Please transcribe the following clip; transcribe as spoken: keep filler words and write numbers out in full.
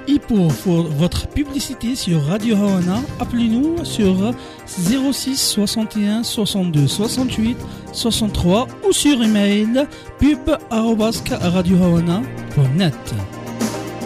Et pour, pour votre publicité sur Radio Hawana, appelez-nous sur zéro six soixante et un soixante-deux soixante-huit soixante-trois ou sur email pub arobase radio hawana point net.